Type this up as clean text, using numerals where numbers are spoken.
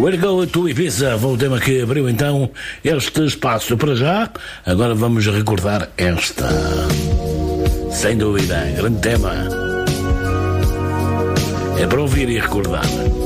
We're Going to Ibiza foi o tema que abriu então este espaço para já. Agora vamos recordar esta, sem dúvida, grande tema. É para ouvir e recordar.